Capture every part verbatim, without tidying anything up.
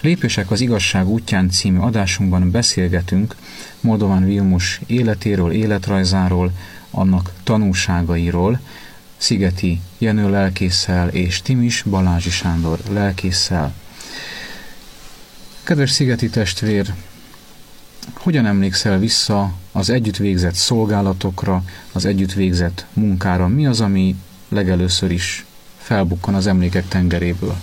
Lépések az igazság útján című adásunkban beszélgetünk Moldován Vilmos életéről, életrajzáról, annak tanúságairól, Szigeti Jenő lelkésszel és Timis Balázsi Sándor lelkésszel. Kedves szigeti testvér, hogyan emlékszel vissza az együtt végzett szolgálatokra, az együtt végzett munkára? Mi az, ami legelőször is felbukkan az emlékek tengeréből?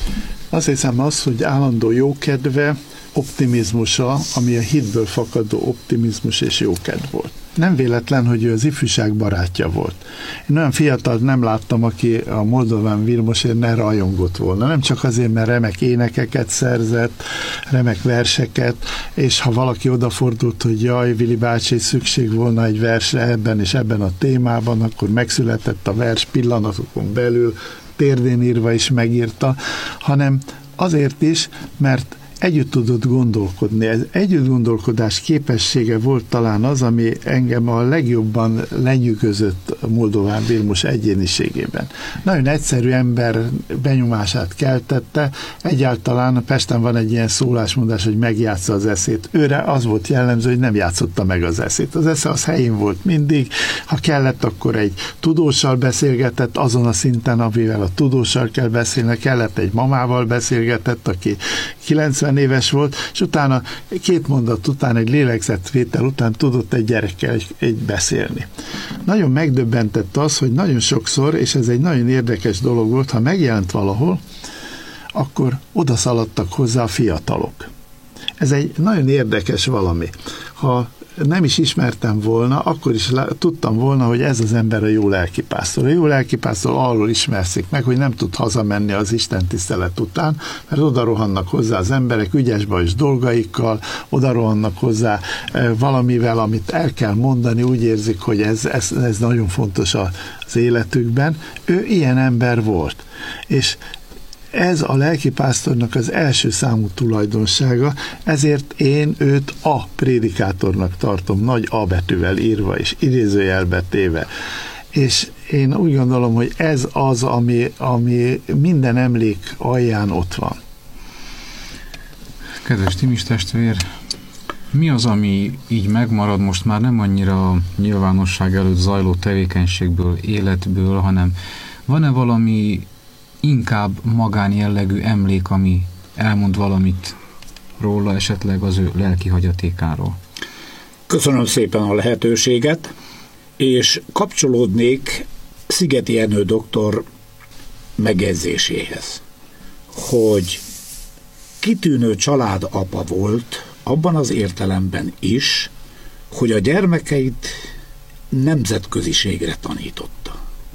Azt hiszem az, hogy állandó jókedve, optimizmusa, ami a hitből fakadó optimizmus és jókedv volt. Nem véletlen, hogy ő az ifjúság barátja volt. Én olyan fiatalt nem láttam, aki a Moldován Vilmosért ne rajongott volna. Nem csak azért, mert remek énekeket szerzett, remek verseket, és ha valaki odafordult, hogy jaj, Vili bácsi, szükség volna egy versre ebben és ebben a témában, akkor megszületett a vers pillanatokon belül, térdén írva is megírta, hanem azért is, mert együtt tudott gondolkodni. Ez együtt gondolkodás képessége volt talán az, ami engem a legjobban lenyűgözött Moldován Vilmos egyéniségében. Nagyon egyszerű ember benyomását keltette, egyáltalán Pesten van egy ilyen szólásmondás, hogy megjátsza az eszét. Őre az volt jellemző, hogy nem játszotta meg az eszét. Az esze az helyén volt mindig, ha kellett, akkor egy tudóssal beszélgetett azon a szinten, amivel a tudóssal kell beszélni, kellett egy mamával beszélgetett, aki kilencven éves volt, és utána két mondat után, egy lélegzetvétel után tudott egy gyerekkel egy, egy beszélni. Nagyon megdöbbentett az, hogy nagyon sokszor, és ez egy nagyon érdekes dolog volt, ha megjelent valahol, akkor odaszaladtak hozzá a fiatalok. Ez egy nagyon érdekes valami. Ha nem is ismertem volna, akkor is tudtam volna, hogy ez az ember a jó lelkipásztor. A jó lelkipásztor arról ismerszik meg, hogy nem tud hazamenni az Isten tisztelet után, mert oda rohannak hozzá az emberek ügyes-bajos dolgaikkal, oda rohannak hozzá valamivel, amit el kell mondani, úgy érzik, hogy ez, ez, ez nagyon fontos az életükben. Ő ilyen ember volt. És ez a lelkipásztornak az első számú tulajdonsága, ezért én őt a prédikátornak tartom, nagy A betűvel írva és idézőjelbe téve. És én úgy gondolom, hogy ez az, ami, ami minden emlék alján ott van. Kedves Timis testvér, mi az, ami így megmarad most már nem annyira nyilvánosság előtt zajló tevékenységből, életből, hanem van-e valami inkább magánjellegű emlék, ami elmond valamit róla, esetleg az ő lelki hagyatékáról? Köszönöm szépen a lehetőséget, és kapcsolódnék Szigeti Jenő doktor megjegyzéséhez, hogy kitűnő családapa volt abban az értelemben is, hogy a gyermekeit nemzetköziségre tanította.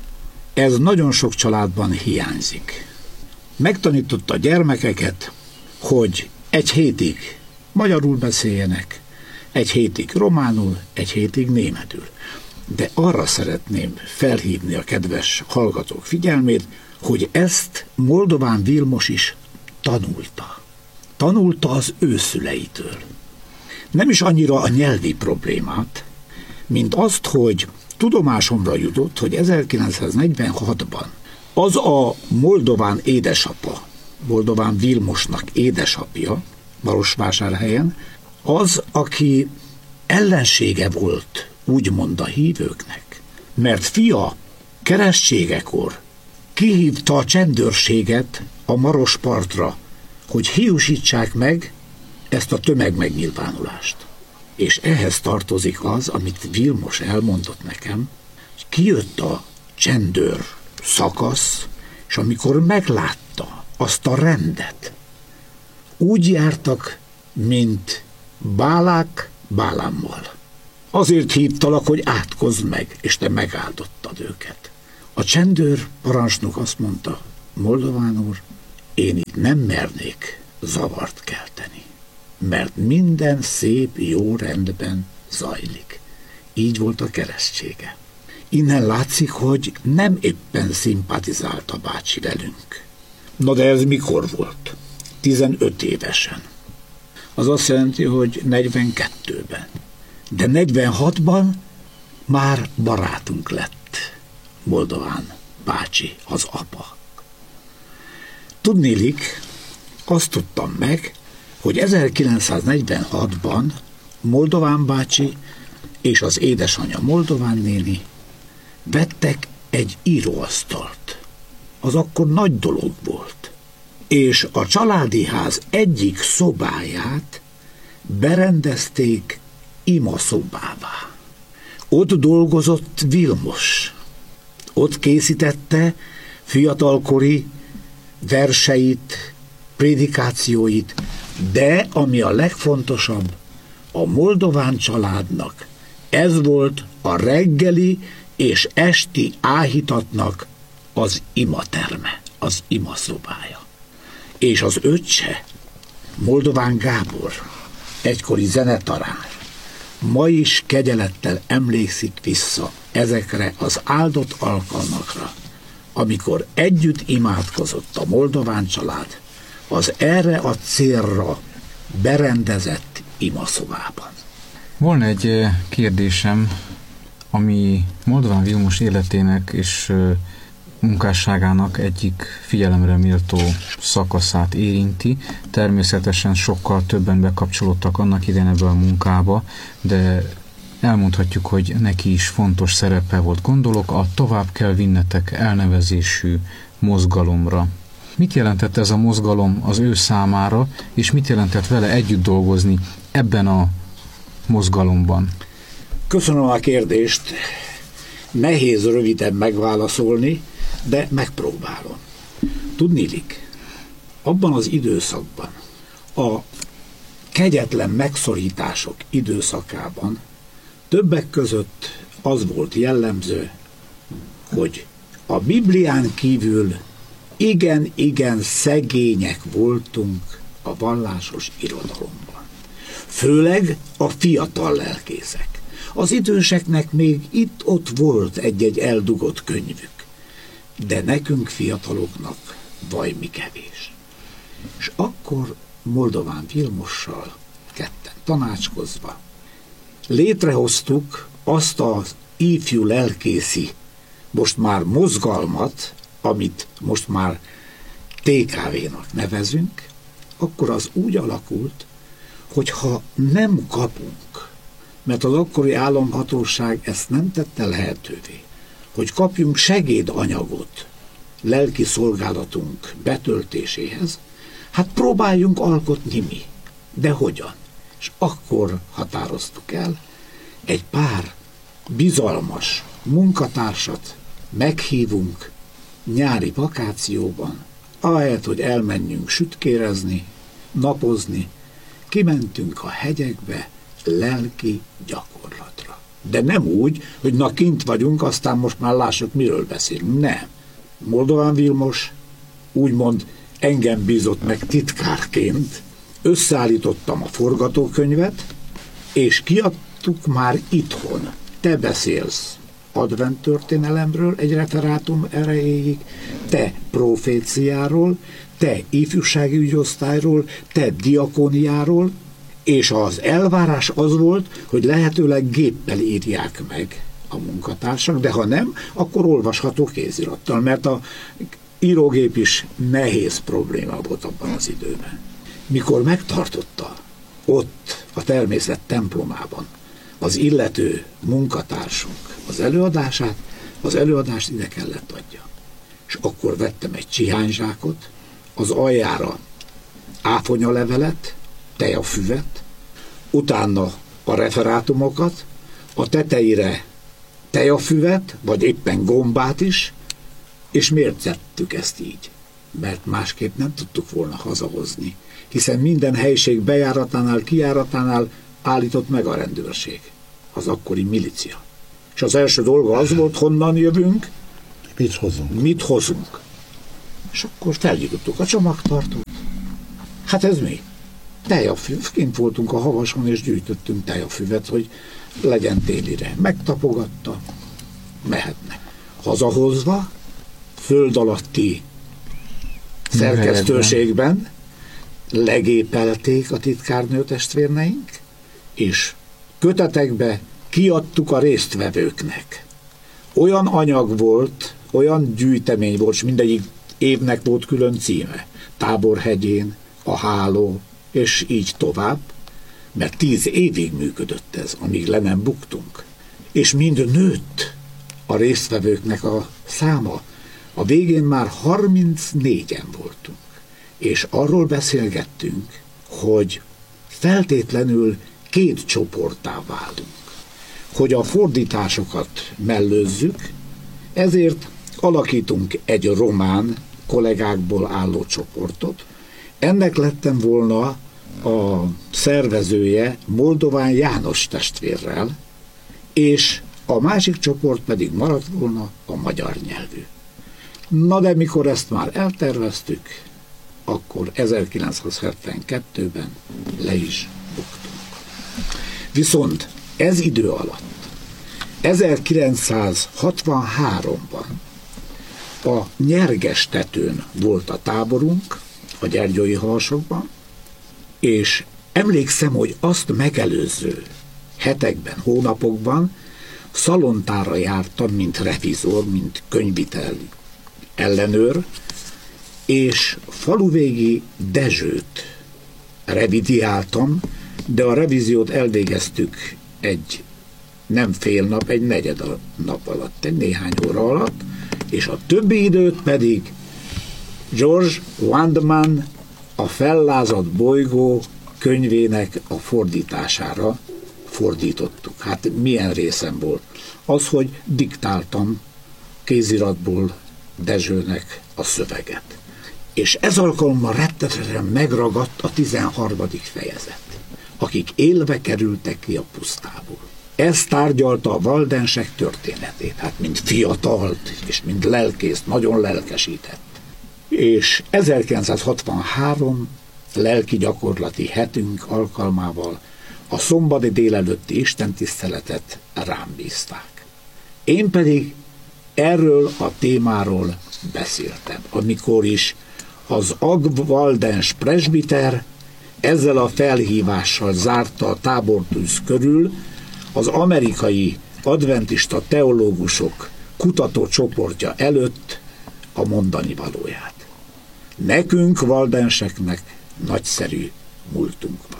Ez nagyon sok családban hiányzik. Megtanította a gyermekeket, hogy egy hétig magyarul beszéljenek, egy hétig románul, egy hétig németül. De arra szeretném felhívni a kedves hallgatók figyelmét, hogy ezt Moldován Vilmos is tanulta. Tanulta az őszüleitől. Nem is annyira a nyelvi problémát, mint azt, hogy tudomásomra jutott, hogy ezerkilencszáznegyvenhatban az a Moldován édesapa, Moldován Vilmosnak édesapja, Marosvásárhelyen, az, aki ellensége volt, úgymond a hívőknek, mert fia keresztségekor kihívta a csendőrséget a Marospartra, hogy hiúsítsák meg ezt a tömegmegnyilvánulást. És ehhez tartozik az, amit Vilmos elmondott nekem, hogy kijött a csendőr szakasz, és amikor meglátta azt a rendet, úgy jártak, mint Bálák Bálámmal. Azért hívtalak, hogy átkozd meg, és te megáldottad őket. A csendőr parancsnok azt mondta, Moldován úr, én itt nem mernék zavart kelteni, mert minden szép, jó rendben zajlik. Így volt a keresztsége. Innen látszik, hogy nem éppen szimpatizált a bácsi velünk. Na de ez mikor volt? tizenöt évesen. Az azt jelenti, hogy negyvenkettőben. De negyvenhatban már barátunk lett Moldován bácsi, az apa. Tudnélik, azt tudtam meg, hogy ezerkilencszáznegyvenhatban Moldován bácsi és az édesanyja Moldován néni vettek egy íróasztalt. Az akkor nagy dolog volt. És a családi ház egyik szobáját berendezték imaszobává. Ott dolgozott Vilmos. Ott készítette fiatalkori verseit, prédikációit, de ami a legfontosabb, a Moldován családnak ez volt a reggeli és esti áhítatnak az imaterme, az imaszobája. És az öccse, Moldován Gábor, egykori zenetanár, ma is kegyelettel emlékszik vissza ezekre az áldott alkalmakra, amikor együtt imádkozott a Moldován család az erre a célra berendezett imaszobában. Volna egy kérdésem, ami Moldován Vilmos életének és munkásságának egyik figyelemre méltó szakaszát érinti. Természetesen sokkal többen bekapcsolódtak annak idején ebbe a munkába, de elmondhatjuk, hogy neki is fontos szerepe volt. Gondolok a Tovább kell vinnetek elnevezésű mozgalomra. Mit jelentett ez a mozgalom az ő számára, és mit jelentett vele együtt dolgozni ebben a mozgalomban? Köszönöm a kérdést. Nehéz röviden megválaszolni, de megpróbálom. Tudniillik, abban az időszakban, a kegyetlen megszorítások időszakában többek között az volt jellemző, hogy a Biblián kívül igen-igen szegények voltunk a vallásos irodalomban. Főleg a fiatal lelkészek. Az időseknek még itt-ott volt egy-egy eldugott könyvük, de nekünk fiataloknak vaj mi kevés. És akkor Moldován Vilmossal ketten tanácskozva létrehoztuk azt az ifjú lelkészi, most már mozgalmat, amit most már té ká vénak nevezünk, akkor az úgy alakult, hogy ha nem kapunk, mert az akkori államhatóság ezt nem tette lehetővé, hogy kapjunk segédanyagot lelki szolgálatunk betöltéséhez, hát próbáljunk alkotni mi. De hogyan? És akkor határoztuk el, egy pár bizalmas munkatársat meghívunk nyári vakációban, ahelyett, hogy elmenjünk sütkérezni, napozni, kimentünk a hegyekbe lelki gyakorlatra. De nem úgy, hogy na kint vagyunk, aztán most már lássuk, miről beszélünk. Nem. Moldován Vilmos úgymond engem bízott meg titkárként, összeállítottam a forgatókönyvet, és kiadtuk már itthon. Te beszélsz advent történelemről egy referátum erejéig, te proféciáról, te ifjúsági ügyosztályról, te diakóniáról, és az elvárás az volt, hogy lehetőleg géppel írják meg a munkatársak, de ha nem, akkor olvasható kézirattal, mert a írógép is nehéz probléma volt abban az időben. Mikor megtartotta ott a természet templomában az illető munkatársunk az előadását, az előadást ide kellett adja. És akkor vettem egy csihányzsákot, az aljára áfonyalevelet, tejafüvet, utána a referátumokat, a tetejére tejafüvet, vagy éppen gombát is, és miért tettük ezt így? Mert másképp nem tudtuk volna hazahozni, hiszen minden helység bejáratánál, kijáratánál állított meg a rendőrség, az akkori milícia. És az első dolga az volt, honnan jövünk, mit hozunk. Mit hozunk. És akkor felgyújtottuk a csomagtartót. Hát ez mi? Tejafüv. Kint voltunk a havason, és gyűjtöttünk tejafüvet, hogy legyen télire. Megtapogatta, mehetnek. Hazahozva, föld alatti szerkesztőségben legépelték a titkárnő testvérneink, és kötetekbe kiadtuk a résztvevőknek. Olyan anyag volt, olyan gyűjtemény volt, és mindegyik évnek volt külön címe. Táborhegyén, a háló, és így tovább, mert tíz évig működött ez, amíg le nem buktunk. És mind nőtt a résztvevőknek a száma. A végén már harmincnégyen voltunk, és arról beszélgettünk, hogy feltétlenül két csoporttá válunk, hogy a fordításokat mellőzzük, ezért alakítunk egy román kollégákból álló csoportot. Ennek lettem volna a szervezője Moldován János testvérrel, és a másik csoport pedig maradt volna a magyar nyelvű. Na de mikor ezt már elterveztük, akkor ezerkilencszázhetvenkettőben le is buktunk. Viszont ez idő alatt, ezerkilencszázhatvanháromban a Nyergestetőn volt a táborunk, a Gyergyói Havasokban, és emlékszem, hogy azt megelőző hetekben, hónapokban Szalontára jártam, mint revizor, mint könyvviteli ellenőr, és faluvégi Dezsőt revidiáltam, de a revíziót elvégeztük egy nem fél nap, egy negyed nap alatt, egy néhány óra alatt, és a többi időt pedig George Wandman a Fellázadt bolygó könyvének a fordítására fordítottuk. Hát milyen részem volt? Az, hogy diktáltam kéziratból Dezsőnek a szöveget. És ez alkalommal rettetesen megragadt a tizenharmadik fejezet, akik élve kerültek ki a pusztából. Ez tárgyalta a valdensek történetét, hát mint fiatalt és mint lelkészt, nagyon lelkesített. És ezerkilencszázhatvanhárom lelki gyakorlati hetünk alkalmával a szombati délelőtti istentiszteletet rám bízták. Én pedig erről a témáról beszéltem, amikor is az Agvaldens presbiter ezzel a felhívással zárta a tábortűz körül az amerikai adventista teológusok kutatócsoportja előtt a mondani valóját. Nekünk, valdenseknek nagyszerű múltunk van.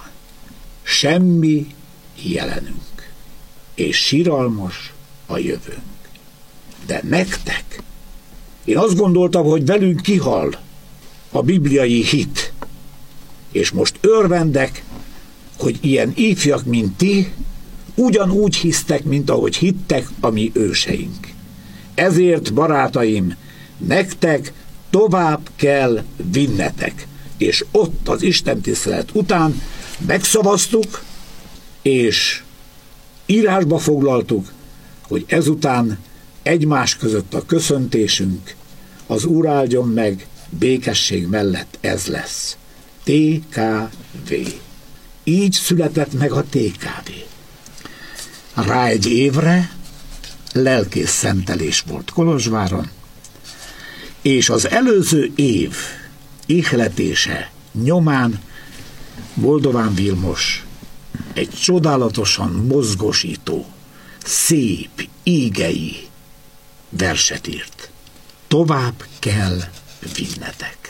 Semmi jelenünk, és siralmas a jövőnk. De nektek, én azt gondoltam, hogy velünk kihal a bibliai hit, és most örvendek, hogy ilyen ifjak, mint ti, ugyanúgy hisztek, mint ahogy hittek a mi őseink. Ezért, barátaim, nektek tovább kell vinnetek, és ott az istentisztelet után megszavaztuk, és írásba foglaltuk, hogy ezután egymás között a köszöntésünk, az Úr áldjon meg, békesség mellett ez lesz. té ká vé. Így született meg a té ká vé. Rá egy évre lelkész szentelés volt Kolozsváron, és az előző év ihletése nyomán Moldován Vilmos egy csodálatosan mozgosító, szép, ígei verset írt. Tovább kell vinnetek.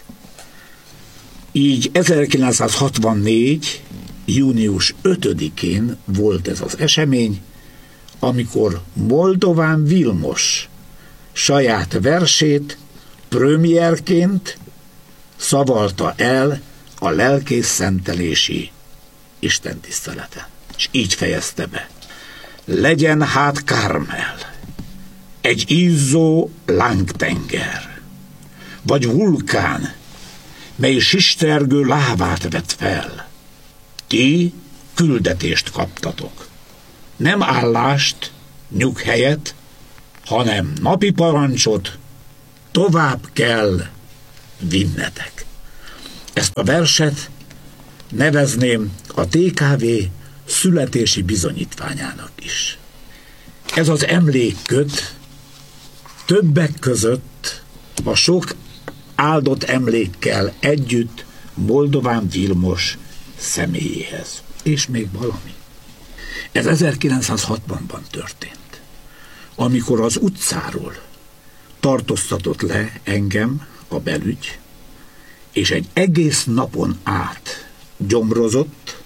Így ezerkilencszázhatvannégy. június ötödikén volt ez az esemény, amikor Moldován Vilmos saját versét premierként szavalta el a lelkész szentelési istentiszteleten. És így fejezte be. Legyen hát Kármel egy izzó lángtenger, vagy vulkán, mely sistergő lávát vet fel. Ti küldetést kaptatok. Nem állást, nyughelyet, hanem napi parancsot, tovább kell vinnetek. Ezt a verset nevezném a té ká vé születési bizonyítványának is. Ez az emlékköt többek között a sok áldott emlékkel együtt Moldován Vilmos személyéhez. És még valami. Ez ezerkilencszázhatvanban történt, amikor az utcáról tartóztatott le engem a belügy, és egy egész napon át gyomrozott,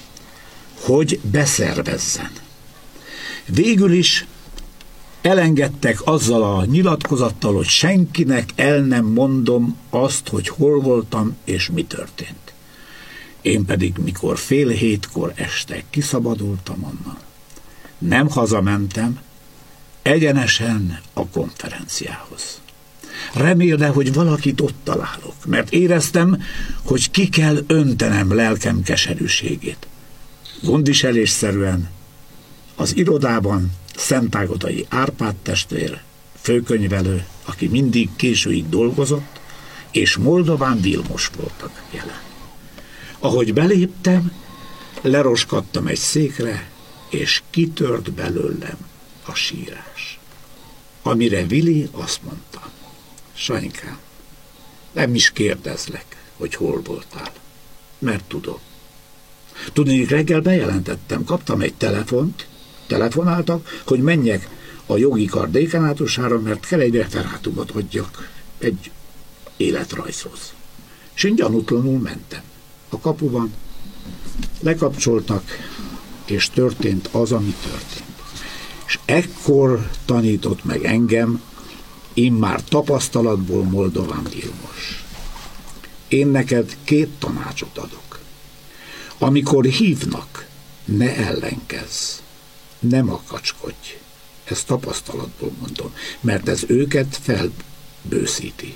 hogy beszervezzen. Végül is elengedtek azzal a nyilatkozattal, hogy senkinek el nem mondom azt, hogy hol voltam és mi történt. Én pedig, mikor fél hétkor este kiszabadultam onnan, nem hazamentem, egyenesen a konferenciához. Remélve, hogy valakit ott találok, mert éreztem, hogy ki kell öntenem lelkem keserűségét. Gondviselésszerűen az irodában Szentágodai Árpád testvér, főkönyvelő, aki mindig későig dolgozott, és Moldován Vilmos voltak jelen. Ahogy beléptem, leroskadtam egy székre, és kitört belőlem a sírás. Amire Vili azt mondta: Sanykám, nem is kérdezlek, hogy hol voltál, mert tudom. Tudni, reggel bejelentettem, kaptam egy telefont, telefonáltak, hogy menjek a jogi kar dékanátusára, mert kell egy referátumot adjak egy életrajzhoz. És én gyanútlanul mentem. A kapuban lekapcsoltak, és történt az, ami történt. És ekkor tanított meg engem, immár tapasztalatból Moldován Vilmos. Én neked két tanácsot adok. Amikor hívnak, ne ellenkezz, ne makacskodj. Ezt tapasztalatból mondom, mert ez őket felbőszíti.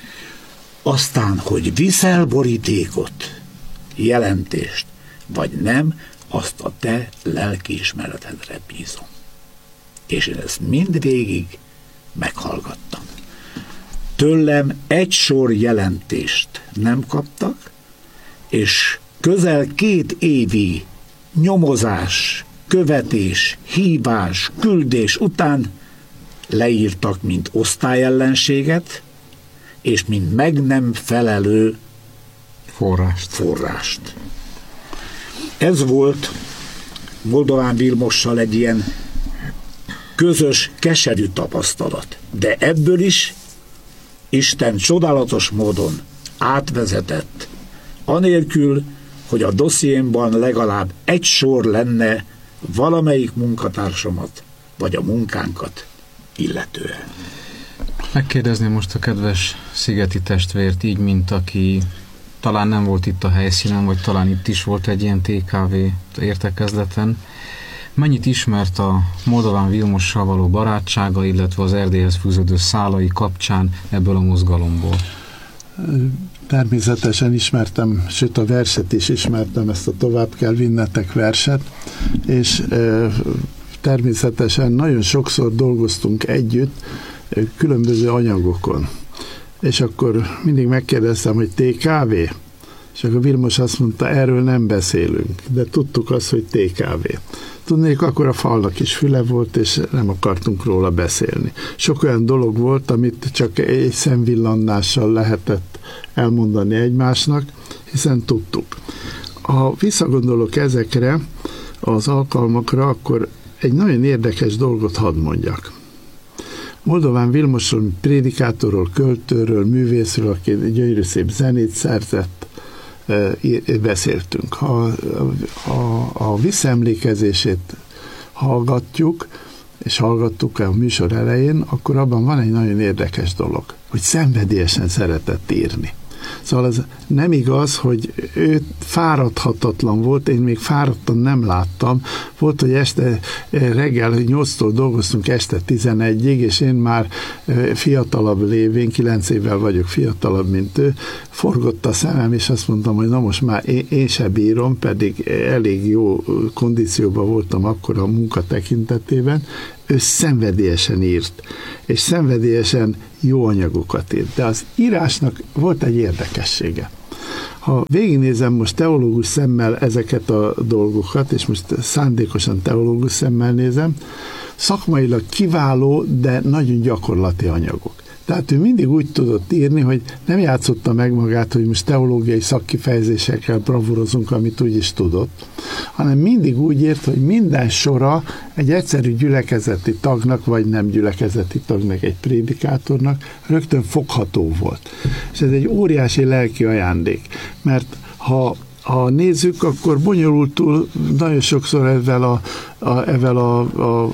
Aztán, hogy viszel borítékot, jelentést, vagy nem, azt a te lelkiismeretedre bízom. És én ezt mindvégig meghallgattam. Tőlem egy sor jelentést nem kaptak, és közel két évi nyomozás, követés, hívás, küldés után leírtak, mint osztályellenséget, és mint meg nem felelő forrást. forrást. Ez volt Moldován Vilmossal egy ilyen közös, keserű tapasztalat. De ebből is Isten csodálatos módon átvezetett, anélkül, hogy a dossziémban legalább egy sor lenne valamelyik munkatársamat, vagy a munkánkat illetően. Megkérdezném most a kedves szigeti testvért, így, mint aki talán nem volt itt a helyszínen, vagy talán itt is volt egy ilyen té ká vé értekezleten. Mennyit ismert a Moldován Vilmossal való barátsága, illetve az Erdélyhez fűződő szálai kapcsán ebből a mozgalomból? Természetesen ismertem, sőt a verset is ismertem, ezt a Tovább kell vinnetek verset, és e, természetesen nagyon sokszor dolgoztunk együtt e, különböző anyagokon. És akkor mindig megkérdeztem, hogy té ká vé? És akkor Vilmos azt mondta, erről nem beszélünk, de tudtuk azt, hogy té ká vé. Tudnék, akkor a falnak is füle volt, és nem akartunk róla beszélni. Sok olyan dolog volt, amit csak egy szemvillannással lehetett elmondani egymásnak, hiszen tudtuk. Ha visszagondolok ezekre az alkalmakra, akkor egy nagyon érdekes dolgot hadd mondjak. Moldován Vilmosról, prédikátorról, költőről, művészről, aki gyönyörű szép zenét szerzett, beszéltünk. Ha a, a visszaemlékezését hallgatjuk, és hallgattuk a műsor elején, akkor abban van egy nagyon érdekes dolog, hogy szenvedélyesen szeretett írni. Szóval ez nem igaz, hogy ő fáradhatatlan volt, én még fáradtan nem láttam. Volt, hogy este reggel nyolctól dolgoztunk este tizenegyig, és én már fiatalabb lévén, kilenc évvel vagyok fiatalabb, mint ő, forgott a szemem, és azt mondtam, hogy na most már én, én se bírom, pedig elég jó kondícióban voltam akkor a munka tekintetében. Ő szenvedélyesen írt, és szenvedélyesen jó anyagokat írt. De az írásnak volt egy érdekessége. Ha végignézem most teológus szemmel ezeket a dolgokat, és most szándékosan teológus szemmel nézem, szakmailag kiváló, de nagyon gyakorlati anyagok. Tehát ő mindig úgy tudott írni, hogy nem játszotta meg magát, hogy most teológiai szakkifejezésekkel bravúrozunk, amit úgy is tudott, hanem mindig úgy írt, hogy minden sora egy egyszerű gyülekezeti tagnak, vagy nem gyülekezeti tagnak, egy prédikátornak rögtön fogható volt. És ez egy óriási lelki ajándék, mert ha Ha nézzük, akkor bonyolultul nagyon sokszor ezzel a, a, ezzel a, a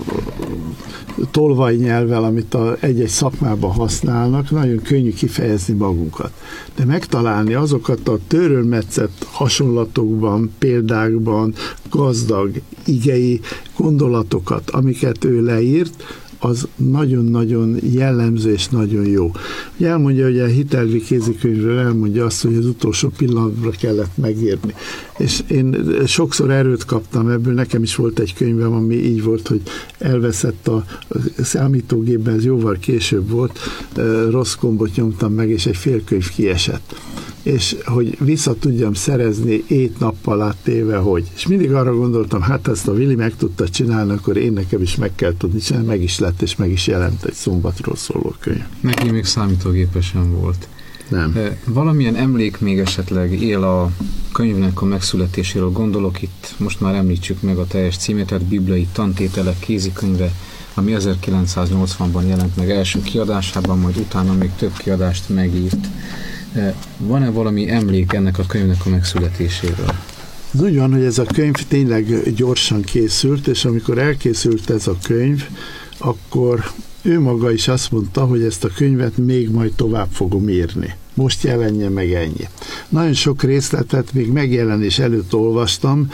tolvaj nyelvvel, amit a, egy-egy szakmában használnak, nagyon könnyű kifejezni magunkat. De megtalálni azokat a törölmetszett hasonlatokban, példákban, gazdag, igei gondolatokat, amiket ő leírt, az nagyon-nagyon jellemző és nagyon jó. Ugye elmondja, hogy a hitelvi kézikönyvről elmondja azt, hogy az utolsó pillanatra kellett megírni. És én sokszor erőt kaptam ebből, nekem is volt egy könyvem, ami így volt, hogy elveszett a számítógépben, ez jóval később volt, rossz gombot nyomtam meg, és egy félkönyv kiesett. És hogy vissza tudjam szerezni ét nappal áttéve, hogy. És mindig arra gondoltam, hát ezt a Willi meg tudta csinálni, akkor én nekem is meg kell tudni csinálni, meg is lett, és meg is jelent egy szombatról szóló könyv. Neki még számítógépesen volt. Nem. Valamilyen emlék még esetleg él a könyvnek a megszületéséről, gondolok itt, most már említsük meg a teljes címét, tehát Bibliai Tantételek kézikönyve, ami ezerkilencszáznyolcvanban jelent meg első kiadásában, majd utána még több kiadást megírt. Van-e valami emlék ennek a könyvnek a megszületéséről? Az úgy van, hogy ez a könyv tényleg gyorsan készült, és amikor elkészült ez a könyv, akkor ő maga is azt mondta, hogy ezt a könyvet még majd tovább fogom írni. Most jelenjen meg ennyi. Nagyon sok részletet még megjelenés előtt olvastam,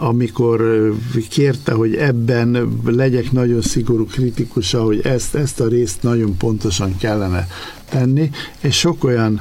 amikor kérte, hogy ebben legyek nagyon szigorú kritikusa, hogy ezt, ezt a részt nagyon pontosan kellene tenni, és sok olyan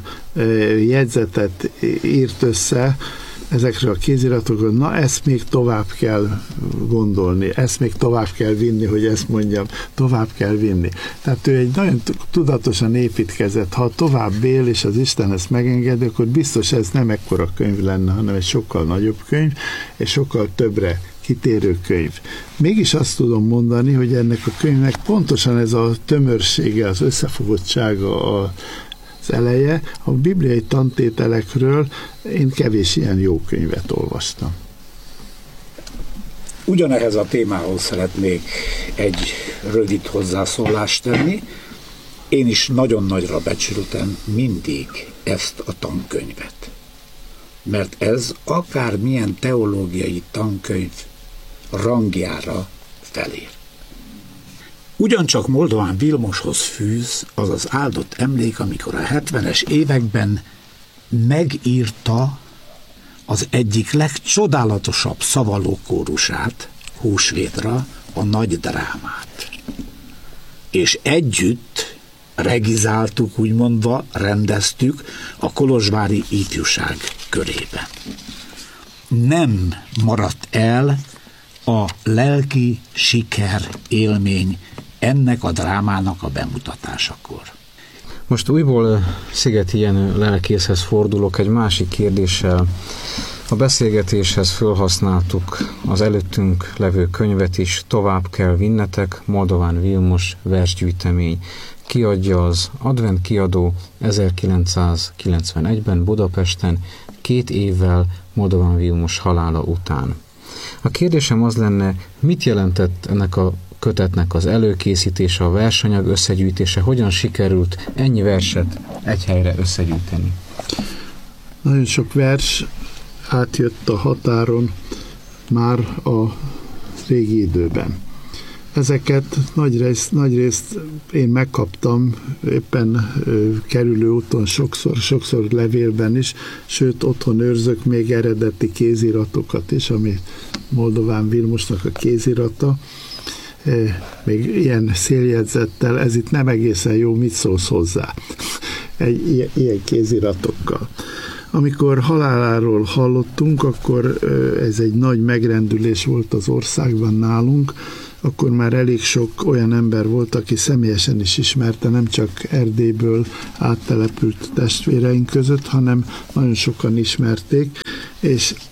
jegyzetet írt össze ezekről a kéziratokról, na ezt még tovább kell gondolni, ezt még tovább kell vinni, hogy ezt mondjam, tovább kell vinni. Tehát ő egy nagyon tudatosan építkezett, ha tovább él, és az Isten ezt megengedi, akkor biztos ez nem ekkora könyv lenne, hanem egy sokkal nagyobb könyv, és sokkal többre kitérő könyv. Mégis azt tudom mondani, hogy ennek a könyvnek pontosan ez a tömörsége, az összefogottsága, a az eleje, a bibliai tantételekről én kevés ilyen jó könyvet olvastam. Ugyanehhez a témához szeretnék egy rövid hozzászólást tenni. Én is nagyon nagyra becsültem mindig ezt a tankönyvet. Mert ez akármilyen teológiai tankönyv rangjára felér. Ugyancsak Moldován Vilmoshoz fűz az az áldott emlék, amikor a hetvenes években megírta az egyik legcsodálatosabb szavalókórusát húsvétra, a nagy drámát. És együtt regizáltuk, úgy mondva, rendeztük a kolozsvári ifjúság körében. Nem maradt el a lelki siker élmény ennek a drámának a bemutatásakor. Most újból Szigeti Jenő lelkészhez fordulok egy másik kérdéssel. A beszélgetéshez felhasználtuk az előttünk levő könyvet is, Tovább kell vinnetek, Moldován Vilmos versgyűjtemény. Kiadja az Advent kiadó ezerkilencszázkilencvenegyben Budapesten, két évvel Moldován Vilmos halála után. A kérdésem az lenne, mit jelentett ennek a kötetnek az előkészítése, a versanyag összegyűjtése, hogyan sikerült ennyi verset egy helyre összegyűjteni? Nagyon sok vers átjött a határon már a régi időben. Ezeket nagy részt, nagy részt én megkaptam éppen ö, kerülő úton sokszor, sokszor levélben is, sőt otthon őrzök még eredeti kéziratokat is, ami Moldován Vilmosnak a kézirata, még ilyen széljegyzettel, ez itt nem egészen jó, mit szólsz hozzá? Egy ilyen, ilyen kéziratokkal. Amikor haláláról hallottunk, akkor ez egy nagy megrendülés volt az országban nálunk, akkor már elég sok olyan ember volt, aki személyesen is ismerte, nem csak Erdélyből áttelepült testvéreink között, hanem nagyon sokan ismerték, és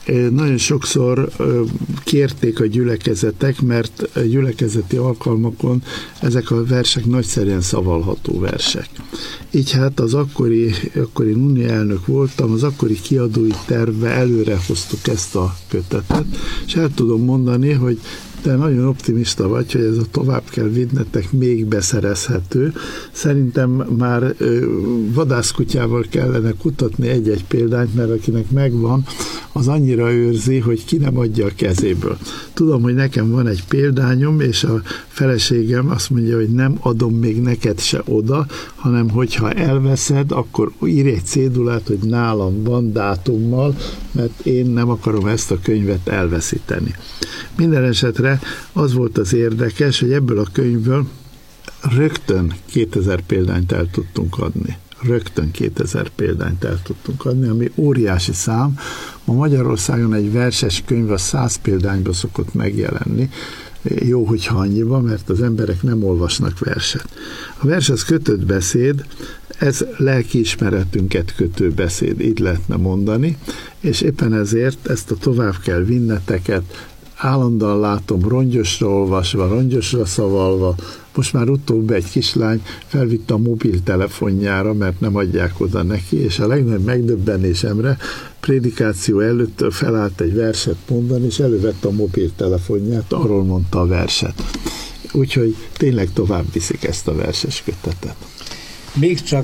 nagyon sokszor kérték a gyülekezetek, mert a gyülekezeti alkalmakon ezek a versek nagyszerűen szavalható versek. Így hát az akkori, akkori Nuni elnök voltam, az akkori kiadói tervbe előre hoztuk ezt a kötetet, és el tudom mondani, hogy te nagyon optimista vagy, hogy ez a tovább kell vinnetek még beszerezhető. Szerintem már vadászkutyával kellene kutatni egy-egy példányt, mert akinek megvan, az annyira őrzi, hogy ki nem adja a kezéből. Tudom, hogy nekem van egy példányom, és a feleségem azt mondja, hogy nem adom még neked se oda, hanem hogyha elveszed, akkor írj egy cédulát, hogy nálam van dátummal, mert én nem akarom ezt a könyvet elveszíteni. Minden esetre az volt az érdekes, hogy ebből a könyvből rögtön kétezer példányt el tudtunk adni. Rögtön kétezer példányt el tudtunk adni, ami óriási szám. Ma Magyarországon egy verses könyv a száz példányba szokott megjelenni. Jó, hogyha annyiba, mert az emberek nem olvasnak verset. A vers az kötött beszéd, ez lelkiismeretünket kötő beszéd, így lehetne mondani, és éppen ezért ezt a tovább kell vinneteket, állandóan látom rongyosra olvasva, rongyosra szavalva. Most már utóbb egy kislány felvitte a mobiltelefonjára, mert nem adják oda neki, és a legnagyobb megdöbbenésemre prédikáció előtt felállt egy verset mondani, és elővette a mobiltelefonját, arról mondta a verset. Úgyhogy tényleg tovább viszik ezt a verses kötetet. Még csak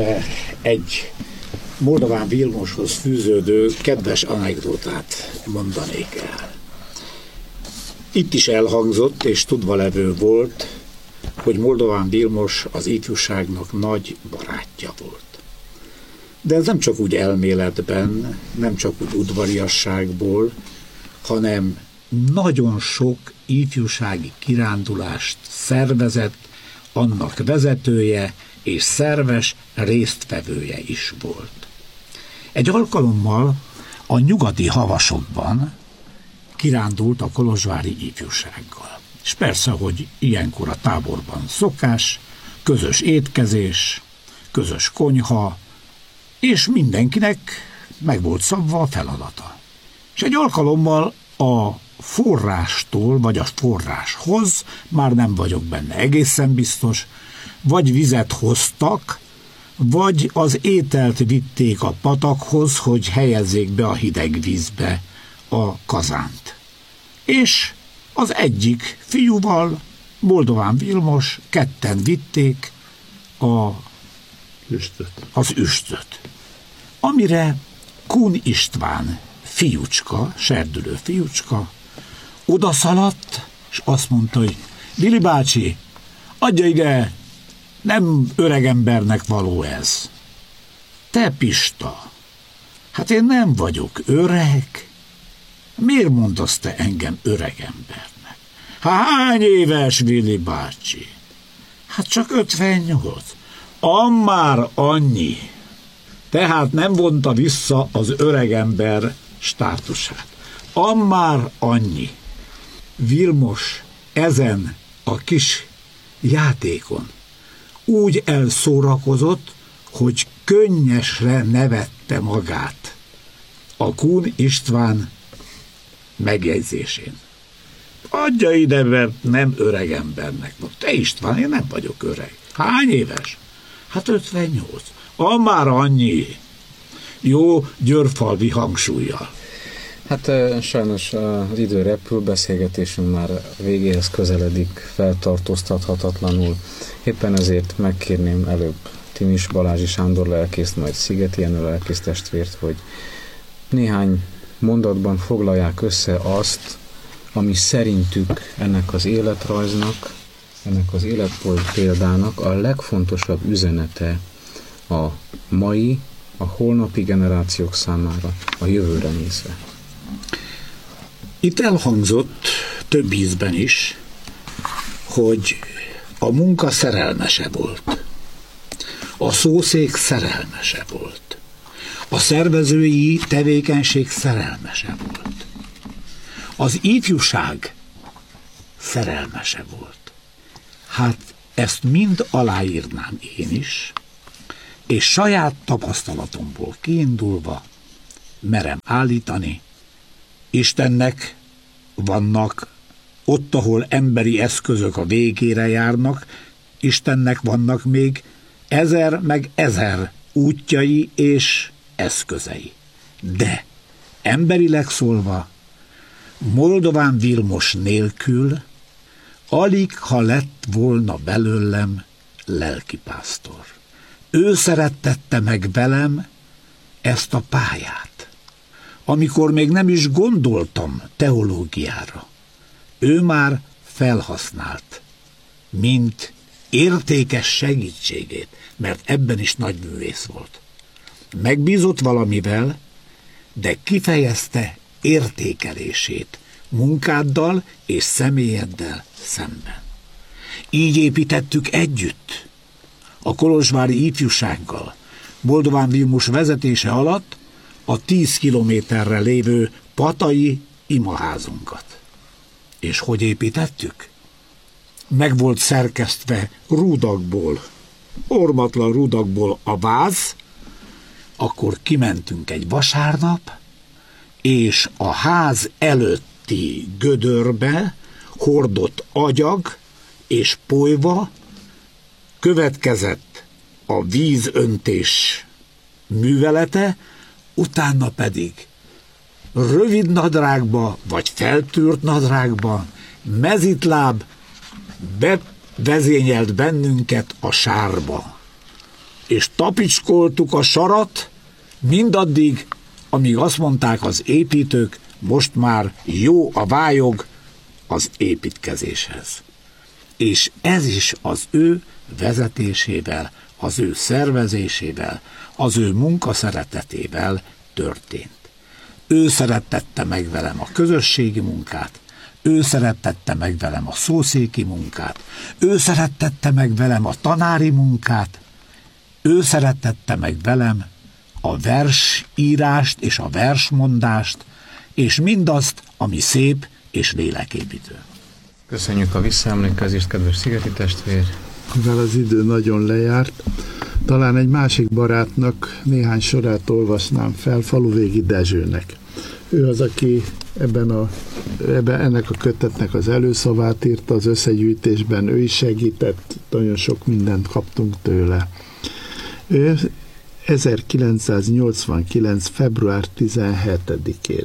egy Moldován Vilmoshoz fűződő kedves anekdotát mondanék el. Itt is elhangzott, és tudva levő volt, hogy Moldován Vilmos az ifjúságnak nagy barátja volt. De ez nem csak úgy elméletben, nem csak úgy udvariasságból, hanem nagyon sok ifjúsági kirándulást szervezett, annak vezetője és szerves résztvevője is volt. Egy alkalommal a nyugati havasokban kirándult a kolozsvári ifjúsággal. És persze, hogy ilyenkor a táborban szokás, közös étkezés, közös konyha, és mindenkinek meg volt szabva a feladata. És egy alkalommal a forrástól, vagy a forráshoz, már nem vagyok benne egészen biztos, vagy vizet hoztak, vagy az ételt vitték a patakhoz, hogy helyezzék be a hideg vízbe a kazánt. És az egyik fiúval, Moldován Vilmos, ketten vitték a, üstöt. az üstöt. Amire Kun István fiúcska, serdülő fiúcska, odaszaladt, és azt mondta, hogy Vili bácsi, adja ide, nem öregembernek való ez. Te Pista, hát én nem vagyok öreg. Miért mondasz te engem öregembernek? Hány éves, Vili bácsi? Hát csak ötvennyolc. Ammár annyi. Tehát nem vonta vissza az öregember státusát. Ammár annyi. Vilmos ezen a kis játékon úgy elszórakozott, hogy könnyesre nevette magát a Kun István megjegyzésén. Adja ide, mert nem öreg embernek. Te István, én nem vagyok öreg. Hány éves? Hát ötvennyolc. Ammár annyi. Jó győrfalvi hangsúllyal. Hát sajnos az idő repül, beszélgetésünk már végéhez közeledik, feltartóztathatatlanul. Éppen ezért megkérném előbb Timis Balázsi Sándor lelkészt, majd Szigeti Jenő lelkész testvért, hogy néhány mondatban foglalják össze azt, ami szerintük ennek az életrajznak, ennek az életpéldának a legfontosabb üzenete a mai, a holnapi generációk számára, a jövőre nézve. Itt elhangzott több ízben is, hogy a munka szerelmese volt. A szószék szerelmese volt. A szervezői tevékenység szerelmese volt. Az ifjúság szerelmese volt. Hát ezt mind aláírnám én is, és saját tapasztalatomból kiindulva merem állítani, Istennek vannak ott, ahol emberi eszközök a végére járnak, Istennek vannak még ezer meg ezer útjai és eszközei. De emberileg szólva, Moldován Vilmos nélkül alig, ha lett volna belőlem lelkipásztor. Ő szerettette meg velem ezt a pályát, amikor még nem is gondoltam teológiára. Ő már felhasznált, mint értékes segítségét, mert ebben is nagy művész volt. Megbízott valamivel, de kifejezte értékelését munkáddal és személyeddel szemben. Így építettük együtt, a kolozsvári ifjúsággal, Moldován Vilmos vezetése alatt a tíz kilométerre lévő patai imaházunkat. És hogy építettük? Meg volt szerkesztve rúdakból, ormatlan rúdakból a váz, akkor kimentünk egy vasárnap, és a ház előtti gödörbe hordott agyag és polyva következett a vízöntés művelete, utána pedig rövid nadrágba vagy feltűrt nadrágba mezitláb bevezényelt bennünket a sárba, és tapicskoltuk a sarat mindaddig, amíg azt mondták az építők, most már jó a vályog az építkezéshez. És ez is az ő vezetésével, az ő szervezésével, az ő munkaszeretetével történt. Ő szerettette meg velem a közösségi munkát, ő szerettette meg velem a szószéki munkát, ő szerettette meg velem a tanári munkát, ő szerettette meg velem a versírást és a versmondást, és mindazt, ami szép és léleképítő. Köszönjük a visszaemlékezést, kedves Szigeti testvér! Mivel az idő nagyon lejárt, talán egy másik barátnak néhány sorát olvasnám fel, Faluvégi Dezsőnek. Ő az, aki ebben a, ebben, ennek a kötetnek az előszavát írta az összegyűjtésben, ő is segített, nagyon sok mindent kaptunk tőle. Ő ezerkilencszáznyolcvankilenc. február tizenhetedikén.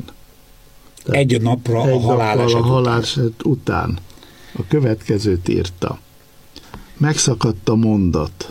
Egy napra egy a haláleset a haláleset után. után a következőt írta. Megszakadt a mondat,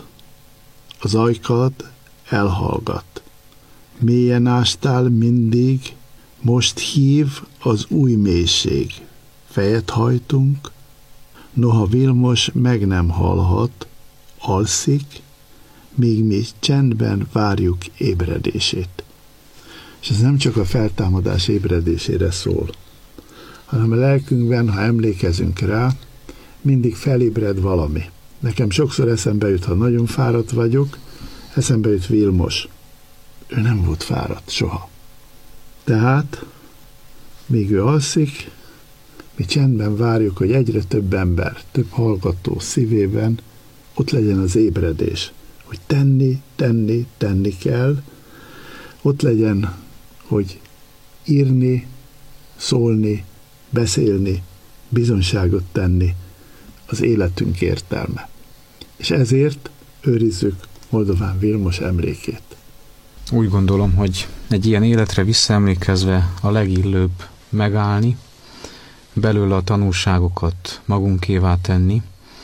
az ajkad elhallgat. Mélyen ástál mindig, most hív az új mélység. Fejet hajtunk, noha Vilmos meg nem halhat, alszik, míg mi csendben várjuk ébredését. És ez nem csak a feltámadás ébredésére szól, hanem a lelkünkben, ha emlékezünk rá, mindig felébred valami. Nekem sokszor eszembe jut, ha nagyon fáradt vagyok, eszembe jut Vilmos. Ő nem volt fáradt soha. Tehát, míg ő alszik, mi csendben várjuk, hogy egyre több ember, több hallgató szívében ott legyen az ébredés, hogy tenni, tenni, tenni kell, ott legyen, hogy írni, szólni, beszélni, bizonyságot tenni, az életünk értelme. És ezért őrizzük Moldován Vilmos emlékét. Úgy gondolom, hogy egy ilyen életre visszaemlékezve a legillőbb megállni, belőle a tanulságokat magunkévá tenni,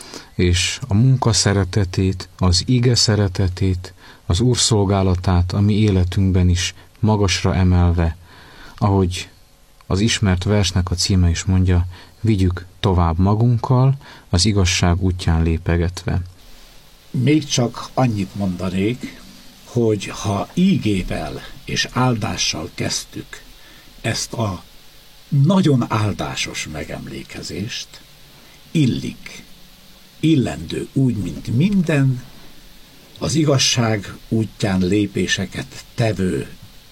és a munka szeretetét, az ige szeretetét, az Úr szolgálatát a mi életünkben is magasra emelve, ahogy az ismert versnek a címe is mondja, vigyük tovább magunkkal, az igazság útján lépegetve. Még csak annyit mondanék, hogy ha ígével és áldással kezdtük ezt a nagyon áldásos megemlékezést, illik, illendő úgy, mint minden az igazság útján lépéseket tevő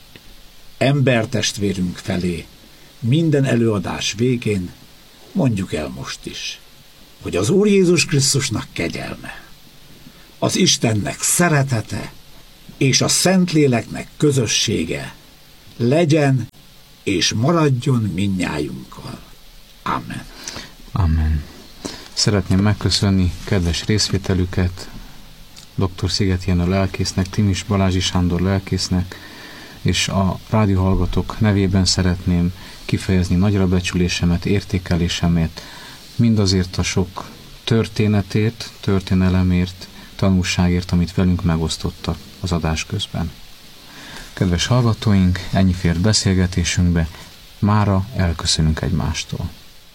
embertestvérünk felé minden előadás végén mondjuk el most is, hogy az Úr Jézus Krisztusnak kegyelme, az Istennek szeretete és a Szentléleknek közössége legyen és maradjon mindnyájunkkal. Amen. Amen. Szeretném megköszönni kedves részvételüket dr. Sziget Jenő lelkésznek, Timis Balázsi Sándor lelkésznek, és a rádióhallgatók nevében szeretném kifejezni nagyra becsülésemet, értékelésemet mindazért a sok történetért, történelemért, tanulságért, amit velünk megosztottak az adás közben. Kedves hallgatóink, ennyi fért beszélgetésünkbe, mára elköszönünk egymástól.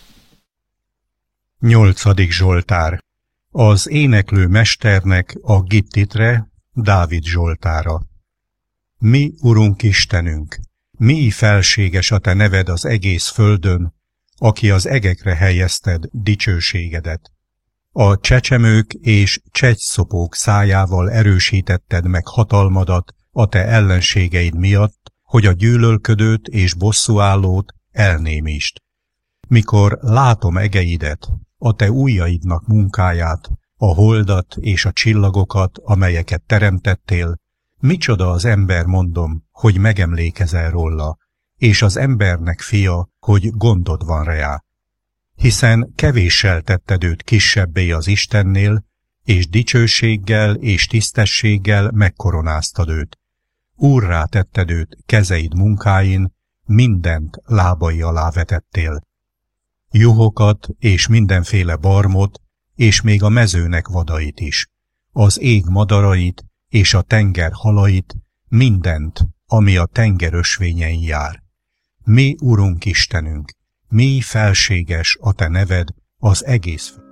Nyolcadik Zsoltár. Az éneklő mesternek a gittitre, Dávid Zsoltára. Mi, Urunk Istenünk, mi felséges a te neved az egész földön, aki az egekre helyezted dicsőségedet. A csecsemők és csegyszopók szájával erősítetted meg hatalmadat a te ellenségeid miatt, hogy a gyűlölködőt és bosszúállót elnémítsd. Mikor látom egeidet, a te ujjaidnak munkáját, a holdat és a csillagokat, amelyeket teremtettél, micsoda az ember, mondom, hogy megemlékezel róla, és az embernek fia, hogy gondod van rá. Hiszen kevéssel tetted őt kisebbé az Istennél, és dicsőséggel és tisztességgel megkoronáztad őt. Úrrá tetted őt kezeid munkáin, mindent lábai alá vetettél. Juhokat és mindenféle barmot, és még a mezőnek vadait is, az ég madarait és a tenger halait, mindent, ami a tenger ösvényein jár. Mi, Urunk Istenünk, mi felséges a te neved az egész